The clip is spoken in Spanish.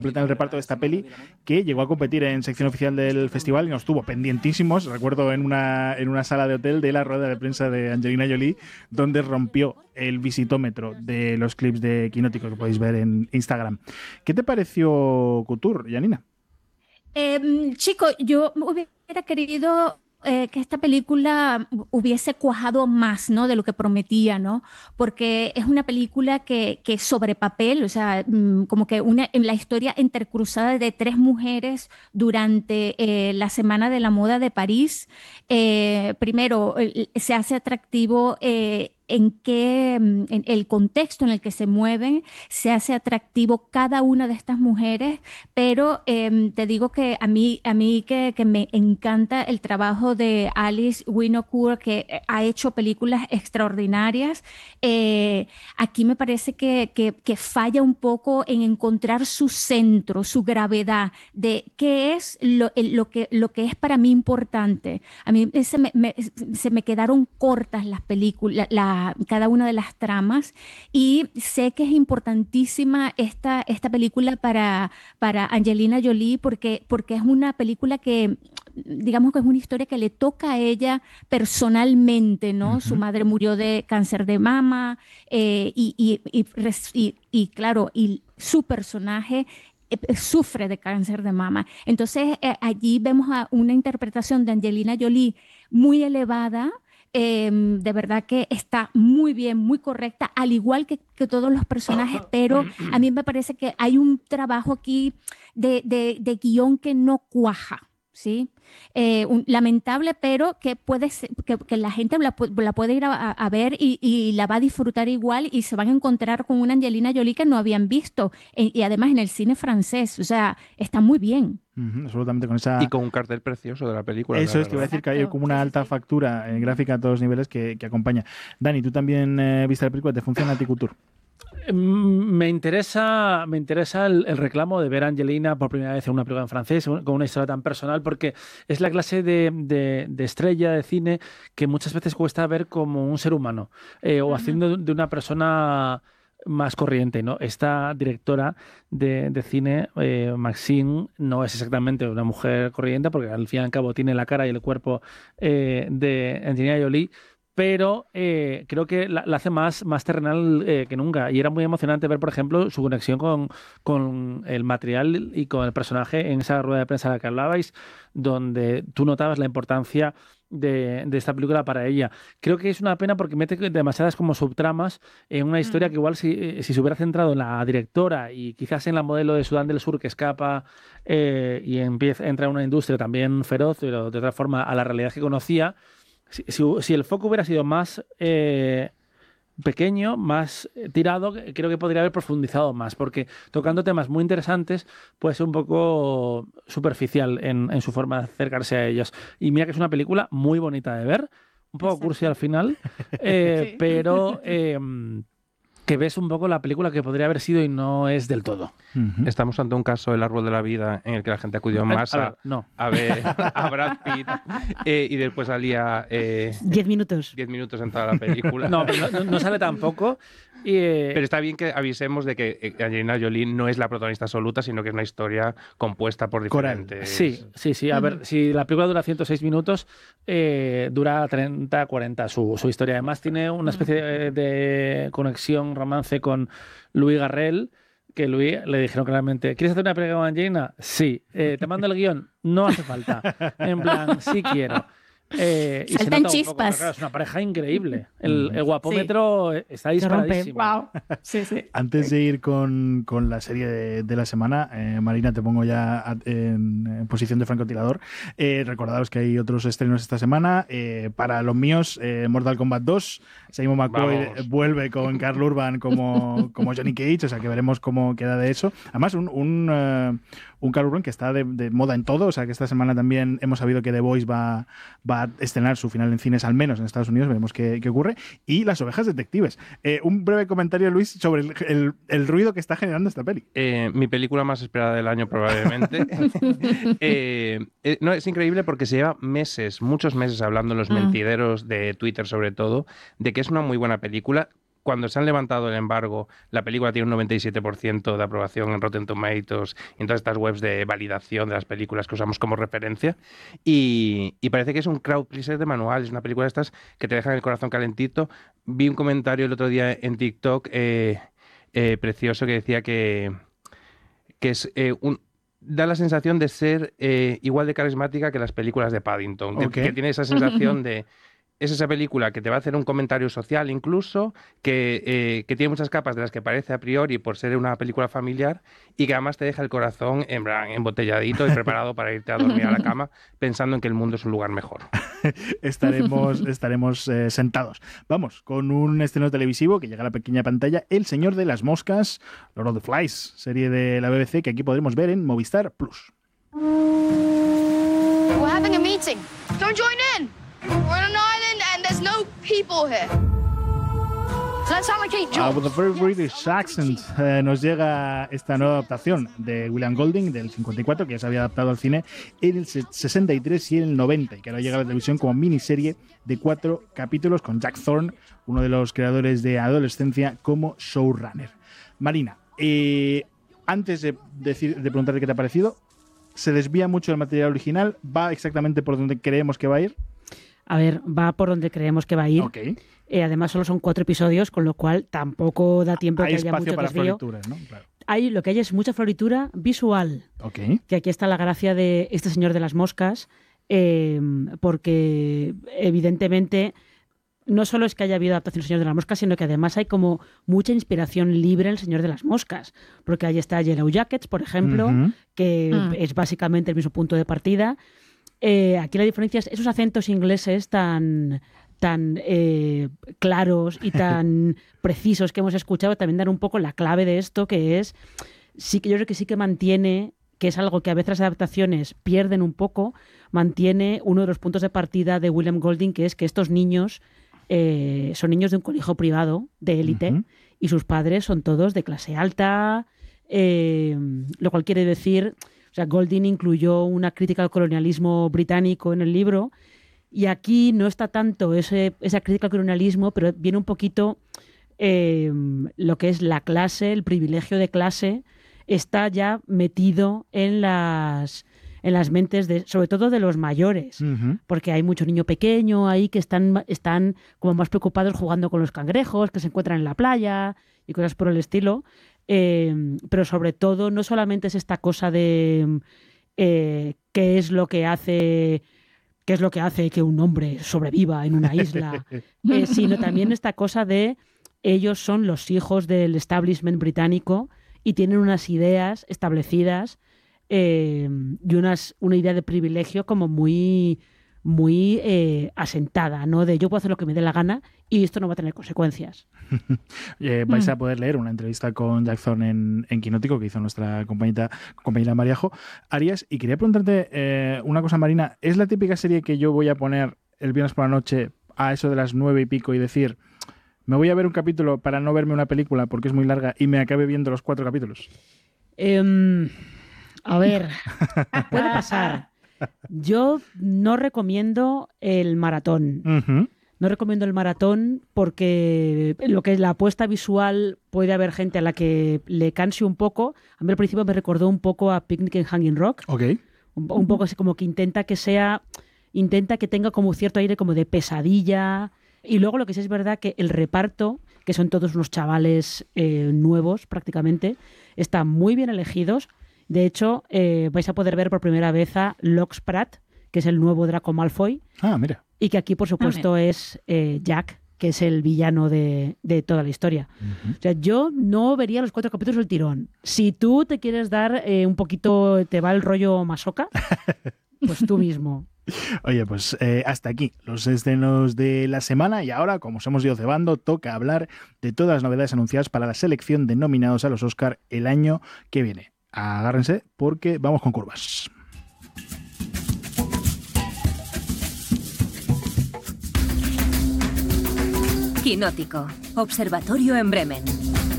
el reparto de esta peli, que llegó a competir en sección oficial del festival y nos tuvo pendientísimos. Recuerdo en una sala de hotel de la rueda de prensa de Angelina Jolie, donde rompió el visitómetro de los clips de Quinótico que podéis ver en Instagram. ¿Qué te pareció Couture, Janina? Chico, yo hubiera querido que esta película hubiese cuajado más, ¿no? De lo que prometía, ¿no? Porque es una película que sobre papel, o sea, como que en la historia intercruzada de tres mujeres durante la Semana de la Moda de París, primero se hace atractivo. En el contexto en el que se mueven, se hace atractivo cada una de estas mujeres, pero te digo que a mí que me encanta el trabajo de Alice Winocour, que ha hecho películas extraordinarias. Aquí me parece que falla un poco en encontrar su centro, su gravedad de qué es lo que es para mí importante. A mí se me quedaron cortas las películas, cada una de las tramas, y sé que es importantísima esta película para Angelina Jolie porque es una película que, digamos que es una historia que le toca a ella personalmente, ¿no? Su Uh-huh. madre murió de cáncer de mama, y claro, y su personaje sufre de cáncer de mama. Entonces, allí vemos a una interpretación de Angelina Jolie muy elevada. De verdad que está muy bien, muy correcta, al igual que todos los personajes, pero a mí me parece que hay un trabajo aquí de guión que no cuaja. ¿Sí? Lamentable, pero que que la gente la puede ir a ver y la va a disfrutar igual y se van a encontrar con una Angelina Jolie que no habían visto, y además en el cine francés, o sea, está muy bien. Uh-huh, absolutamente con Y esa... con un cartel precioso de la película, la Eso es, te iba a verdad. decir que hay Exacto, como sí, una sí, alta sí. factura gráfica a todos los niveles que acompaña. Dani, tú también viste la película, ¿te funciona a ti Couture? Me interesa el reclamo de ver a Angelina por primera vez en una película en francés, con una historia tan personal, porque es la clase de estrella de cine que muchas veces cuesta ver como un ser humano, o Ujú. haciendo de una persona más corriente, ¿no? Esta directora de cine, Maxine, no es exactamente una mujer corriente, porque al fin y al cabo tiene la cara y el cuerpo de Angelina Jolie, pero creo que la hace más terrenal que nunca. Y era muy emocionante ver, por ejemplo, su conexión con el material y con el personaje en esa rueda de prensa de la que hablabais, donde tú notabas la importancia de esta película para ella. Creo que es una pena porque mete demasiadas como subtramas en una historia Mm. que igual si se hubiera centrado en la directora y quizás en la modelo de Sudán del Sur que escapa entra en una industria también feroz, pero de otra forma a la realidad que conocía. Si el foco hubiera sido más pequeño, más tirado, creo que podría haber profundizado más, porque tocando temas muy interesantes puede ser un poco superficial en su forma de acercarse a ellos. Y mira que es una película muy bonita de ver, un poco cursi Exacto. al final, Sí. pero que ves un poco la película que podría haber sido y no es del todo. Uh-huh. Estamos ante un caso del árbol de la vida en el que la gente acudió en A masa ver, no. a ver a Brad Pitt y después salía 10 minutos. 10 minutos en toda la película. No, pero no sale tampoco. Y, Pero está bien que avisemos de que Angelina Jolie no es la protagonista absoluta, sino que es una historia compuesta por Coral. diferentes... Sí. A ver, si la película dura 106 minutos, dura 30, 40 su historia. Además, tiene una especie de conexión, romance con Louis Garrel, que Louis le dijeron claramente: ¿quieres hacer una película con Angelina? Sí. ¿Te mando el guión? No hace falta. En plan, sí quiero. Y se Saltan nota un poco, pero chispas. claro, es una pareja increíble. El Uh-huh. guapómetro está Se rompe. disparadísimo. Wow. Sí, sí. Antes de ir con la serie de la semana, Marina, te pongo ya en posición de francotirador. Recordaros que hay otros estrenos esta semana. Para los míos, Mortal Kombat 2, Simon McCoy Vamos. vuelve con Karl Urban como Johnny Cage, o sea que veremos cómo queda de eso. Además, un Karl Urban que está de moda en todo, o sea que esta semana también hemos sabido que The Voice va a estrenar su final en cines, al menos en Estados Unidos, veremos qué ocurre. Y Las ovejas detectives. Un breve comentario, Luis, sobre el ruido que está generando esta peli. Mi película más esperada del año probablemente. No, es increíble porque se lleva meses, muchos meses hablando en los mentideros de Twitter sobre todo, de que es una muy buena película. cuando se han levantado el embargo, la película tiene un 97% de aprobación en Rotten Tomatoes y en todas estas webs de validación de las películas que usamos como referencia. Y parece que es un crowd pleaser de manual. Es una película de estas que te dejan el corazón calentito. Vi un comentario el otro día en TikTok precioso que decía que es da la sensación de ser igual de carismática que las películas de Paddington. Okay. Que tiene esa sensación de... Es esa película que te va a hacer un comentario social incluso, que tiene muchas capas de las que parece a priori por ser una película familiar y que además te deja el corazón embotelladito y preparado para irte a dormir a la cama pensando en que el mundo es un lugar mejor. Estaremos sentados. Vamos, con un estreno televisivo que llega a la pequeña pantalla, El Señor de las Moscas, Lord of the Flies, serie de la BBC que aquí podremos ver en Movistar Plus. We're having a meeting. Don't join in. We're on an island and there's no people here. Let's sound like eight jokes. With a very British accent nos llega esta nueva adaptación de William Golding del 54, que ya se había adaptado al cine en el 63 y en el 90, y que ahora llega a la televisión como miniserie de 4 capítulos con Jack Thorne, uno de los creadores de Adolescencia, como showrunner. Marina, antes de preguntarte qué te ha parecido, ¿se desvía mucho del material original? ¿Va exactamente por donde creemos que va a ir? A ver, va por donde creemos que va a ir. Okay. Además, solo son 4 episodios, con lo cual tampoco da tiempo que haya mucho para desvío. florituras, ¿no? Claro. Lo que hay es mucha floritura visual. Okay. Que aquí está la gracia de este Señor de las Moscas, porque evidentemente no solo es que haya habido adaptación del Señor de las Moscas, sino que además hay como mucha inspiración libre en el Señor de las Moscas. Porque ahí está Yellow Jackets, por ejemplo, que es básicamente el mismo punto de partida. Aquí la diferencia es esos acentos ingleses tan claros y tan precisos que hemos escuchado también dan un poco la clave de esto, que es, sí que yo creo que sí que mantiene, que es algo que a veces las adaptaciones pierden un poco, mantiene uno de los puntos de partida de William Golding, que es que estos niños son niños de un colegio privado de élite y sus padres son todos de clase alta, lo cual quiere decir... O sea, Golding incluyó una crítica al colonialismo británico en el libro y aquí no está tanto esa crítica al colonialismo, pero viene un poquito lo que es la clase, el privilegio de clase, está ya metido en las mentes, sobre todo de los mayores, porque hay mucho niño pequeño ahí que están como más preocupados jugando con los cangrejos, que se encuentran en la playa y cosas por el estilo. Pero sobre todo no solamente es esta cosa de qué es lo que hace que un hombre sobreviva en una isla, sino también esta cosa de ellos son los hijos del establishment británico y tienen unas ideas establecidas y una idea de privilegio como muy asentada, ¿no? De yo puedo hacer lo que me dé la gana y esto no va a tener consecuencias. Vais a poder leer una entrevista con Jack Thorne en Quinótico que hizo nuestra compañera Mariajo Arias, y quería preguntarte una cosa, Marina. ¿Es la típica serie que yo voy a poner el viernes por la noche a eso de las 9 y pico y decir, me voy a ver un capítulo para no verme una película porque es muy larga y me acabe viendo los 4 capítulos? A ver, puede pasar. Yo no recomiendo el maratón. No recomiendo el maratón porque lo que es la apuesta visual puede haber gente a la que le canse un poco. A mí al principio me recordó un poco a Picnic en Hanging Rock. Okay. Un poco así como que intenta que tenga como cierto aire como de pesadilla. Y luego lo que sí es verdad que el reparto, que son todos unos chavales nuevos prácticamente, están muy bien elegidos. De hecho, vais a poder ver por primera vez a Lox Pratt, que es el nuevo Draco Malfoy. Ah, mira. Y que aquí, por supuesto, es Jack, que es el villano de toda la historia. O sea, yo no vería los 4 capítulos del tirón. Si tú te quieres dar un poquito, te va el rollo masoca, pues tú mismo. Oye, pues hasta aquí los estrenos de la semana, y ahora, como os hemos ido cebando, toca hablar de todas las novedades anunciadas para la selección de nominados a los Oscar el año que viene. Agárrense porque vamos con curvas. Quinótico, Observatorio en Bremen.